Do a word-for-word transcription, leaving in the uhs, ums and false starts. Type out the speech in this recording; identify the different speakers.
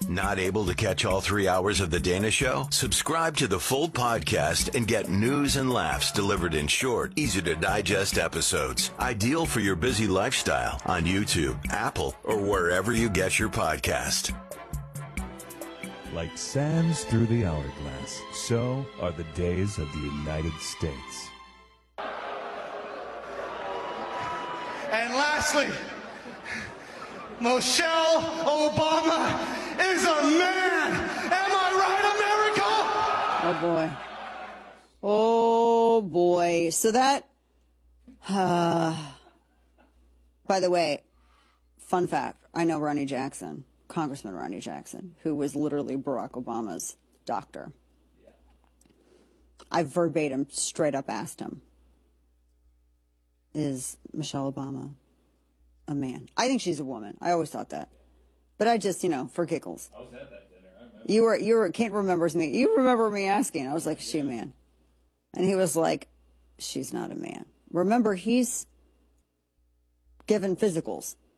Speaker 1: Not able to catch all three hours of The Dana Show? Subscribe to the full podcast and get news and laughs delivered in short, easy-to-digest episodes. Ideal for your busy lifestyle on YouTube, Apple, or wherever you get your podcast.
Speaker 2: Like sands through the hourglass, so are the days of the United States.
Speaker 3: And lastly, Michelle Obama is a man. Am I right, America?
Speaker 4: Oh, boy. Oh, boy. So that, uh, by the way, fun fact, I know Ronnie Jackson, Congressman Ronnie Jackson, who was literally Barack Obama's doctor. I verbatim, straight up asked him, is Michelle Obama a man? I think she's a woman. I always thought that. But I just, you know, for giggles. I was at that dinner. I remember. You were, you were, Kent remembers me. You remember me asking. I was like, is she a man? And he was like, she's not a man. Remember, he's given physicals.